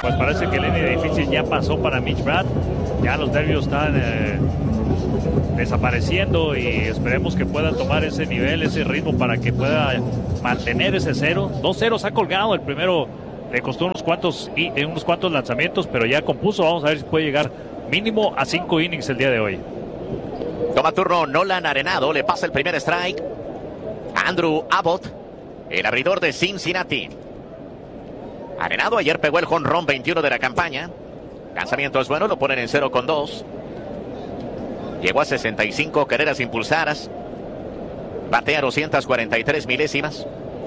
Pues parece que el línea difícil ya pasó para Mitch Brad. Ya los nervios están desapareciendo y esperemos que pueda tomar ese nivel, ese ritmo para que pueda mantener ese 0. 2 ceros ha colgado. El primero le costó unos cuantos lanzamientos, pero ya compuso. Vamos a ver si puede llegar mínimo a 5 innings el día de hoy. Toma turno Nolan Arenado, le pasa el primer strike. Andrew Abbott, el abridor de Cincinnati. Arenado ayer pegó el jonrón 21 de la campaña. Lanzamiento es bueno, lo ponen en 0-2. Llegó a 65 carreras impulsadas. Batea 243 milésimas.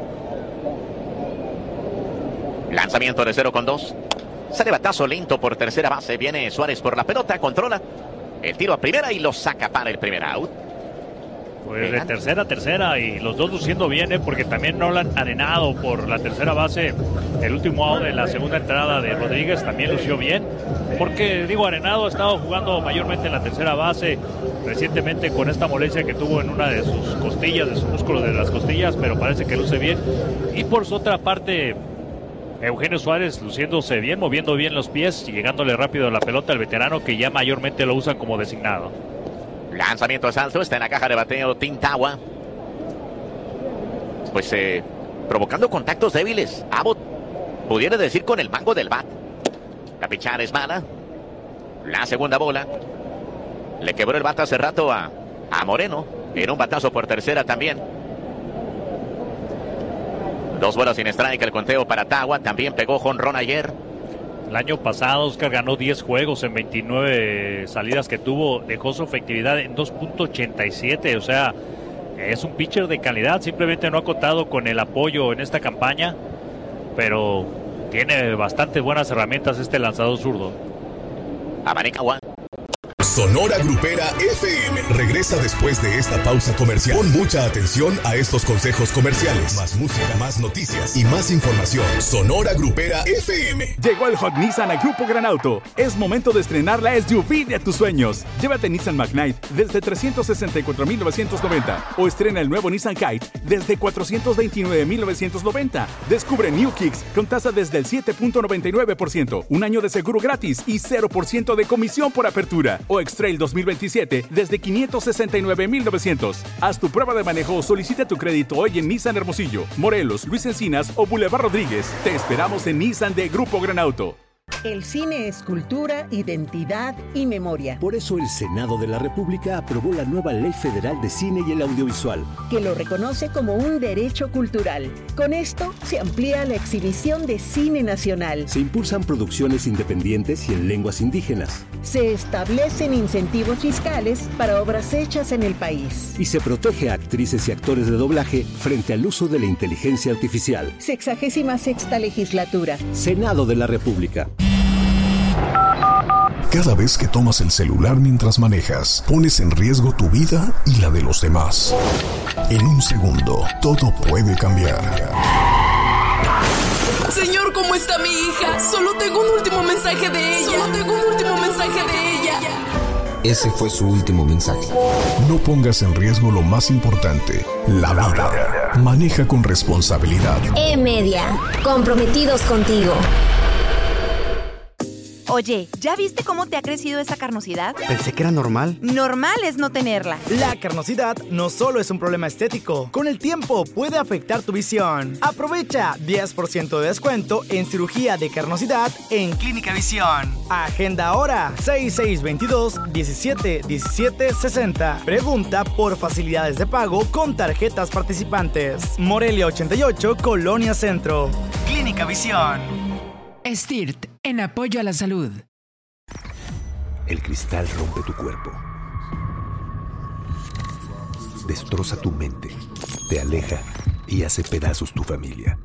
Lanzamiento de 0-2. Sale batazo lento por tercera base. Viene Suárez por la pelota, controla el tiro a primera y lo saca para el primer out. Pues de tercera a tercera y los dos luciendo bien, porque también Nolan Arenado por la tercera base. El último out de la segunda entrada de Rodríguez también lució bien, porque Arenado ha estado jugando mayormente en la tercera base recientemente con esta molestia que tuvo en una de sus costillas, de su músculo de las costillas, pero parece que luce bien. Y por su otra parte, Eugenio Suárez luciéndose bien, moviendo bien los pies y llegándole rápido a la pelota al veterano, que ya mayormente lo usan como designado. Lanzamiento es alto, está en la caja de bateo Tim Tawa. Pues provocando contactos débiles. Abbott pudiera decir con el mango del bat. La pichada es mala. La segunda bola. Le quebró el bat hace rato a Moreno. En un batazo por tercera también. 2 bolas sin strike, el conteo para Tawa. También pegó jonrón ayer. El año pasado Oscar ganó 10 juegos en 29 salidas que tuvo, dejó su efectividad en 2.87, o sea, es un pitcher de calidad, simplemente no ha contado con el apoyo en esta campaña, pero tiene bastante buenas herramientas este lanzador zurdo. Abanicagua. Sonora Grupera FM regresa después de esta pausa comercial. Pon mucha atención a estos consejos comerciales. Más música, más noticias y más información. Sonora Grupera FM. Llegó el Hot Nissan a Grupo Gran Auto. Es momento de estrenar la SUV de tus sueños. Llévate Nissan Magnite desde 364,990 o estrena el nuevo Nissan Kite desde 429,990. Descubre New Kicks con tasa desde el 7.99%, un año de seguro gratis y 0% de comisión por apertura. O X-Trail 2027 desde 569,900. Haz tu prueba de manejo o solicita tu crédito hoy en Nissan Hermosillo, Morelos, Luis Encinas o Boulevard Rodríguez. Te esperamos en Nissan de Grupo Gran Auto. El cine es cultura, identidad y memoria. Por eso el Senado de la República aprobó la nueva Ley Federal de Cine y el Audiovisual, que lo reconoce como un derecho cultural. Con esto se amplía la exhibición de cine nacional. Se impulsan producciones independientes y en lenguas indígenas. Se establecen incentivos fiscales para obras hechas en el país. Y se protege a actrices y actores de doblaje frente al uso de la inteligencia artificial. 66ª legislatura. Senado de la República. Cada vez que tomas el celular mientras manejas, pones en riesgo tu vida y la de los demás. En un segundo, todo puede cambiar. Señor, ¿cómo está mi hija? Solo tengo un último mensaje de ella. Ese fue su último mensaje. No pongas en riesgo lo más importante, la vida. Maneja con responsabilidad. E-Media, comprometidos contigo. Oye, ¿ya viste cómo te ha crecido esa carnosidad? Pensé que era normal. Normal es no tenerla. La carnosidad no solo es un problema estético. Con el tiempo puede afectar tu visión. Aprovecha 10% de descuento en cirugía de carnosidad en Clínica Visión. Agenda ahora 6622-171760. Pregunta por facilidades de pago con tarjetas participantes. Morelia 88, Colonia Centro. Clínica Visión. STIRT, en apoyo a la salud. El cristal rompe tu cuerpo. Destroza tu mente, te aleja y hace pedazos tu familia.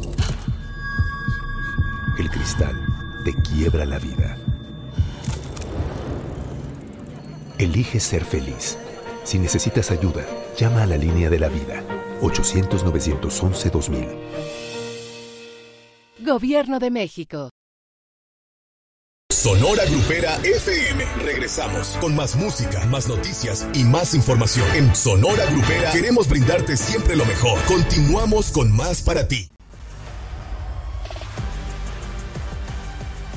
El cristal te quiebra la vida. Elige ser feliz. Si necesitas ayuda, llama a la línea de la vida. 800-911-2000. Gobierno de México. Sonora Grupera FM. Regresamos con más música, más noticias y más información. En Sonora Grupera queremos brindarte siempre lo mejor. Continuamos con más para ti.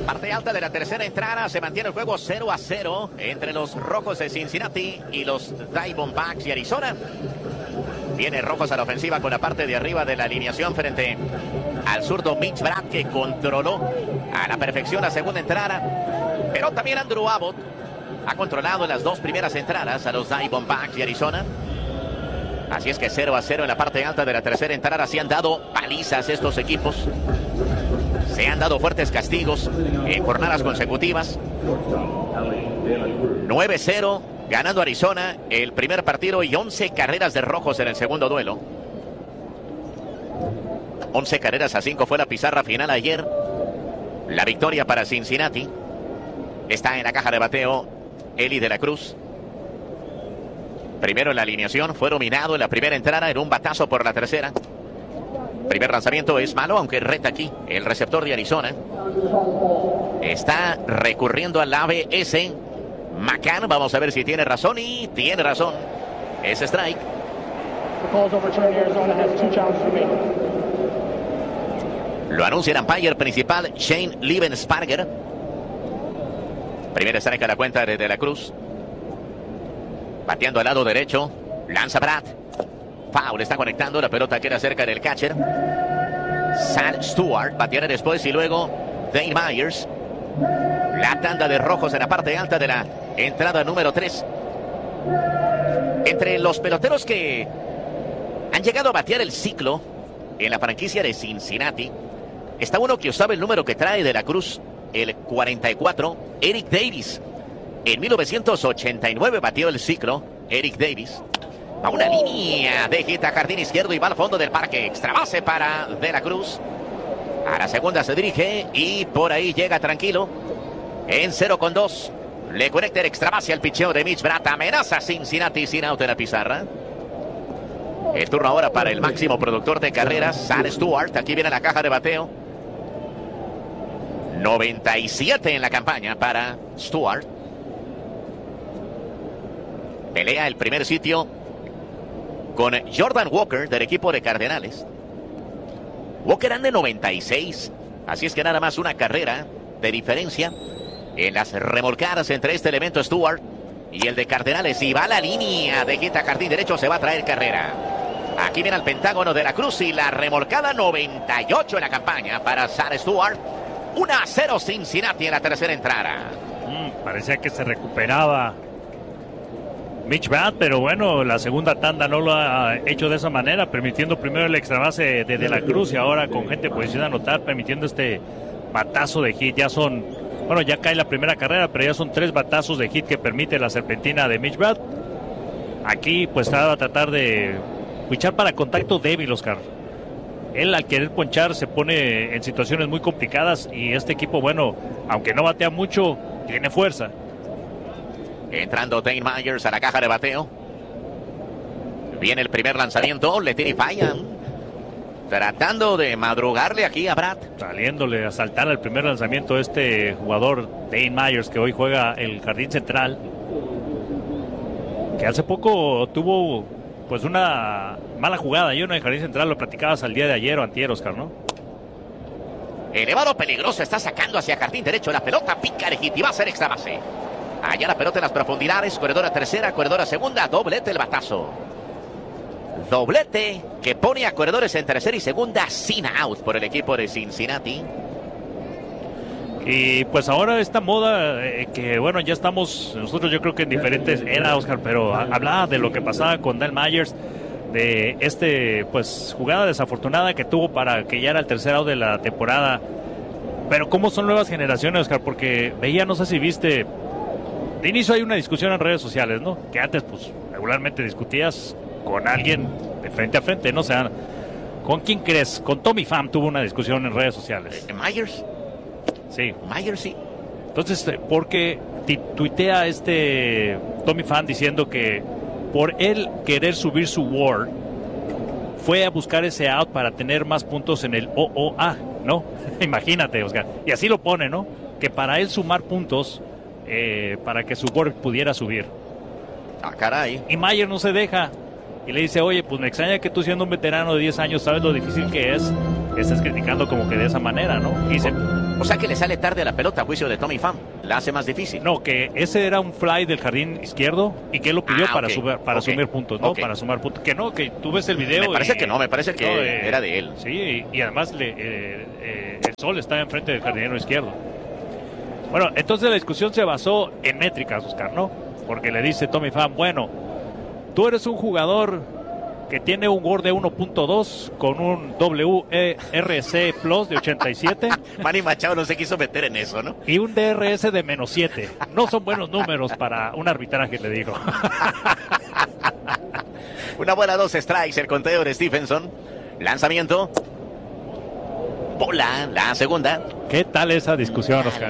Parte alta de la tercera entrada, se mantiene el juego 0-0 entre los Rojos de Cincinnati y los Diamondbacks de Arizona. Viene Rojos a la ofensiva con la parte de arriba de la alineación frente al zurdo Mitch Bratt, que controló a la perfección la segunda entrada. Pero también Andrew Abbott ha controlado en las dos primeras entradas a los Diamondbacks de Arizona. Así es que 0-0 en la parte alta de la tercera entrada. Se han dado palizas estos equipos. Se han dado fuertes castigos en jornadas consecutivas. 9-0 ganando Arizona el primer partido y 11 carreras de Rojos en el segundo duelo. 11 carreras a 5 fue la pizarra final ayer. La victoria para Cincinnati. Está en la caja de bateo Eli de la Cruz. Primero en la alineación, fue dominado en la primera entrada en un batazo por la tercera. Primer lanzamiento es malo, aunque reta aquí el receptor de Arizona. Está recurriendo al ABS. McCann, vamos a ver si tiene razón, y tiene razón. Es strike. Lo anuncia el umpire principal, Shane Liebensparger. Primer strike a la cuenta de la Cruz. Bateando al lado derecho, lanza Bratt. Foul, está conectando, la pelota queda cerca del catcher. Sal Stewart bateará después y luego Dane Myers. La tanda de Rojos en la parte alta de la entrada número 3. Entre los peloteros que han llegado a batear el ciclo en la franquicia de Cincinnati, está uno que usaba el número que trae de la Cruz, el 44, Eric Davis. En 1989 batió el ciclo Eric Davis. A una línea de hit a jardín izquierdo y va al fondo del parque. Extra base para De la Cruz. A la segunda se dirige y por ahí llega tranquilo. En 0-2. Le conecta el extra base al picheo de Mitch Bratt. Amenaza Cincinnati sin out en la pizarra. El turno ahora para el máximo productor de carreras, Sal Stewart. Aquí viene la caja de bateo. 97 en la campaña para Stewart. Pelea el primer sitio con Jordan Walker del equipo de Cardenales. Walker anda en 96. Así es que nada más una carrera de diferencia en las remolcadas entre este elemento Stewart y el de Cardenales. Y va a la línea de hit a jardín derecho, se va a traer carrera. Aquí viene el pentágono de la Cruz y la remolcada 98 en la campaña para Sal Stewart. 1-0 Cincinnati en la tercera entrada. Parecía que se recuperaba Mitch Bratt, pero bueno, la segunda tanda no lo ha hecho de esa manera, permitiendo primero el extra base de la Cruz y ahora con gente posición a anotar, permitiendo este batazo de hit. Ya son, bueno, ya cae la primera carrera, pero ya son 3 batazos de hit que permite la serpentina de Mitch Bratt. Aquí pues va a tratar de pichar para contacto débil, Oscar. Él al querer ponchar se pone en situaciones muy complicadas y este equipo, bueno, aunque no batea mucho, tiene fuerza. Entrando Dane Myers a la caja de bateo. Viene el primer lanzamiento, le tira y falla. Tratando de madrugarle aquí a Bratt. Saliéndole a saltar al primer lanzamiento este jugador Dane Myers, que hoy juega el jardín central, que hace poco tuvo pues una mala jugada. Yo en el jardín central lo platicabas al día de ayer o antier, Oscar, ¿no? Elevado peligroso, está sacando hacia jardín derecho. La pelota pica de hit y va a ser extra base. Allá la pelota en las profundidades, corredora tercera, corredora segunda, doblete el batazo. Doblete que pone a corredores en tercera y segunda sin out por el equipo de Cincinnati. Y pues ahora esta moda que bueno, ya estamos nosotros yo creo que en diferentes eras, Oscar, pero hablaba de lo que pasaba con Dale Myers, de pues jugada desafortunada que tuvo para que ya era el tercer out de la temporada. Pero cómo son nuevas generaciones, Oscar, porque veía, no sé si viste, de inicio hay una discusión en redes sociales, ¿no? Que antes pues regularmente discutías con alguien de frente a frente, ¿no? O sea, ¿con quién crees? Con Tommy Pham tuvo una discusión en redes sociales. ¿Myers? Sí. Myers, sí. Entonces, porque tuitea Tommy Pham diciendo que por él querer subir su WAR, fue a buscar ese out para tener más puntos en el OOA, ¿no? Imagínate, Oscar. Y así lo pone, ¿no? Que para él sumar puntos, para que su WAR pudiera subir. Ah, caray. Y Myers no se deja. Y le dice, oye, pues me extraña que tú siendo un veterano de 10 años sabes lo difícil que es estés criticando como que de esa manera, ¿no? O sea que le sale tarde a la pelota, a juicio de Tommy Pham. La hace más difícil. No, que ese era un fly del jardín izquierdo y que él lo pidió para sumar puntos, ¿no? Para sumar puntos. Que no, que tú ves el video. Me parece que era de él. Sí, y además el sol está enfrente del jardinero izquierdo. Bueno, entonces la discusión se basó en métricas, Oscar, ¿no? Porque le dice Tommy Pham, bueno, tú eres un jugador que tiene un WAR de 1.2 con un WRC Plus de 87. Manny Machado no se quiso meter en eso, ¿no? Y un DRS de -7. No son buenos números para un arbitraje, le digo. Una bola, 2 strikes, el conteo de Stephenson. Lanzamiento. Bola, la segunda. ¿Qué tal esa discusión, Oscar?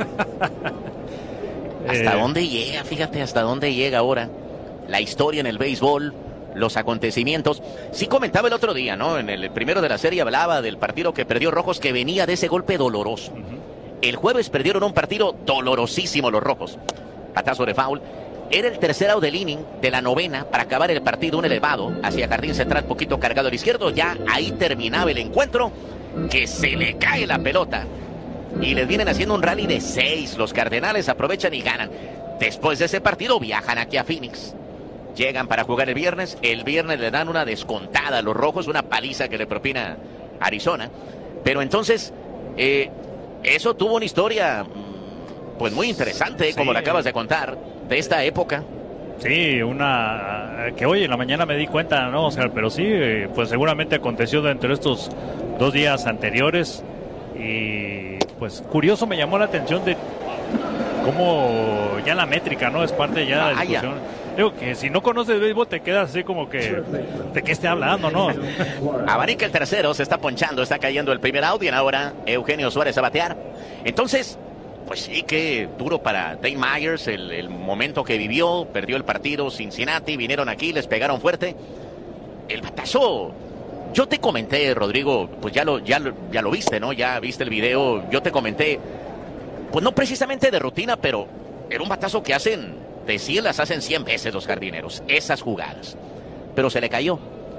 ¿Hasta dónde llega? Fíjate hasta dónde llega ahora la historia en el béisbol, los acontecimientos. Sí comentaba el otro día, ¿no? En el primero de la serie hablaba del partido que perdió Rojos, que venía de ese golpe doloroso. El jueves perdieron un partido dolorosísimo los Rojos. Patazo de foul. Era el tercer out del inning de la novena para acabar el partido, un elevado hacia jardín central, poquito cargado al izquierdo. Ya ahí terminaba el encuentro, que se le cae la pelota. Y les vienen haciendo un rally de 6. Los Cardenales aprovechan y ganan. Después de ese partido viajan aquí a Phoenix. Llegan para jugar el viernes. El viernes le dan una descontada a los Rojos, una paliza que le propina Arizona. Pero entonces, eso tuvo una historia pues muy interesante, como la acabas de contar, de esta época. Sí, que hoy en la mañana me di cuenta, ¿no, Oscar? Pero sí, pues seguramente aconteció dentro de estos 2 días anteriores. Y pues curioso, me llamó la atención de cómo ya la métrica, ¿no? Es parte ya de la discusión. Digo que si no conoces béisbol te quedas así como que de qué esté hablando, ¿no? Abanica el tercero, se está ponchando, está cayendo el primer out y ahora Eugenio Suárez a batear. Entonces, pues sí, que duro para Dave Myers el momento que vivió. Perdió el partido Cincinnati, vinieron aquí, les pegaron fuerte. El batazo, yo te comenté, Rodrigo, pues ya lo viste, ¿no? Ya viste el video, yo te comenté, pues no precisamente de rutina, pero era un batazo que hacen, de 100 las hacen 100 veces los jardineros, esas jugadas. Pero se le cayó.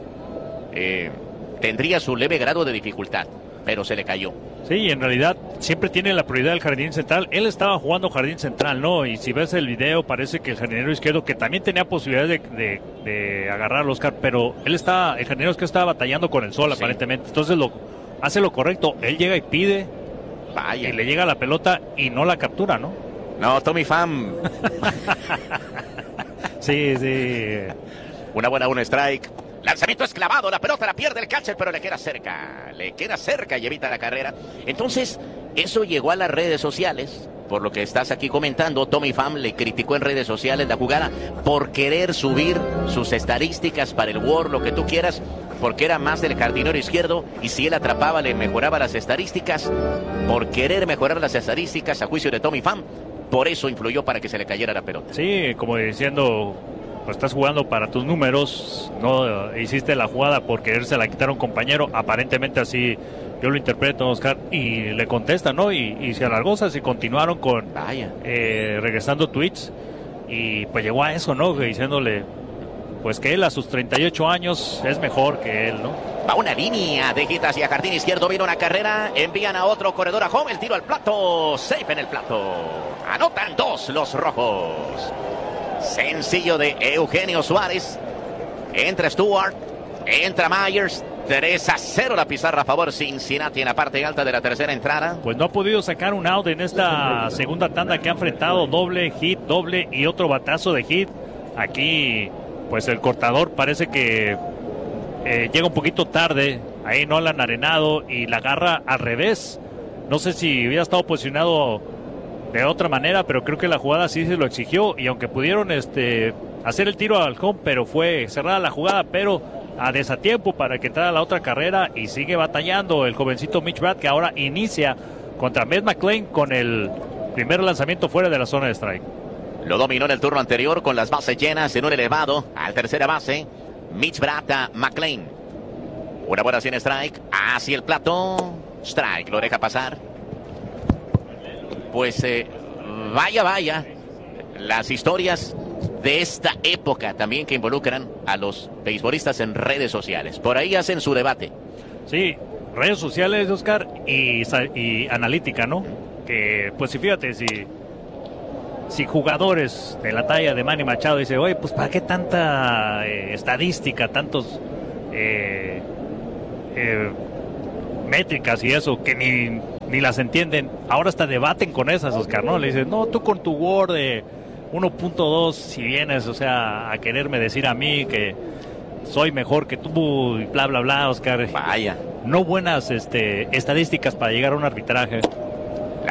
Tendría su leve grado de dificultad, pero se le cayó. Sí, en realidad siempre tiene la prioridad del jardín central. Él estaba jugando jardín central, ¿no? Y si ves el video, parece que el jardinero izquierdo, que también tenía posibilidades de agarrar al Oscar, pero el jardinero izquierdo estaba batallando con el sol, sí, aparentemente. Entonces hace lo correcto. Él llega y pide. Vaya. Y le llega la pelota y no la captura, ¿no? No, Tommy Pham. Sí. Una buena, un strike. Lanzamiento es clavado, la pelota la pierde el catcher, pero le queda cerca y evita la carrera. Entonces, eso llegó a las redes sociales, por lo que estás aquí comentando. Tommy Pham le criticó en redes sociales la jugada por querer subir sus estadísticas para el WAR, lo que tú quieras, porque era más del jardinero izquierdo, y si él atrapaba le mejoraba las estadísticas. Por querer mejorar las estadísticas, a juicio de Tommy Pham, por eso influyó para que se le cayera la pelota. Sí, como diciendo, pues estás jugando para tus números, no hiciste la jugada por quererse la quitar a un compañero, aparentemente así yo lo interpreto, Oscar, y le contesta, ¿no? Y se alargó, y continuaron con regresando tweets, y pues llegó a eso, ¿no? Diciéndole pues que él a sus 38 años es mejor que él, ¿no? Va una línea de hit hacia jardín izquierdo, viene una carrera, envían a otro corredor a home, el tiro al plato, safe en el plato. Anotan 2 los Rojos. Sencillo de Eugenio Suárez. Entra Stewart, entra Myers. 3-0 la pizarra a favor Cincinnati en la parte alta de la tercera entrada. Pues no ha podido sacar un out en esta segunda tanda que ha enfrentado. Doble hit, doble y otro batazo de hit. Aquí pues el cortador parece que llega un poquito tarde. Ahí Nolan Arenado y la agarra al revés. No sé si hubiera estado posicionado de otra manera, pero creo que la jugada sí se lo exigió, y aunque pudieron hacer el tiro al home, pero fue cerrada la jugada, pero a desatiempo para que entrara la otra carrera, y sigue batallando el jovencito Mitch Bratt, que ahora inicia contra Matt McLain con el primer lanzamiento fuera de la zona de strike. Lo dominó en el turno anterior con las bases llenas en un elevado al tercera base. Mitch Bratt a McLain. Una buena sin strike hacia el plato. Strike, lo deja pasar. Pues vaya las historias de esta época también que involucran a los beisbolistas en redes sociales. Por ahí hacen su debate. Sí, redes sociales, Oscar, y analítica, ¿no? Que, pues, si fíjate, si jugadores de la talla de Manny Machado dicen, oye, pues, ¿para qué tanta estadística, tantos métricas y eso, que ni las entienden? Ahora hasta debaten con esas, Oscar, ¿no? Le dicen, no, tú con tu WAR de 1.2, si vienes, o sea, a quererme decir a mí que soy mejor que tú y bla, bla, bla, Oscar. Vaya. No buenas estadísticas para llegar a un arbitraje.